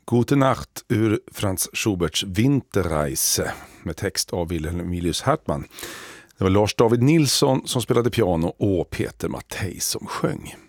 Gute Nacht ur Franz Schuberts Winterreise med text av Wilhelm Emilius Hartmann. Det var Lars David Nilsson som spelade piano och Peter Mattei som sjöng.